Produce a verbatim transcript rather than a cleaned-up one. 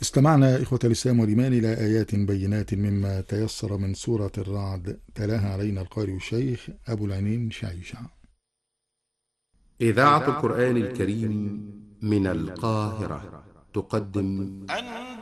استمعنا إخوة الإسلام والإيمان إلى آيات بينات مما تيسر من سورة الرعد، تلاها علينا القارئ الشيخ أبو العينين شعيشع. إذاعة القرآن الكريم من القاهرة تقدم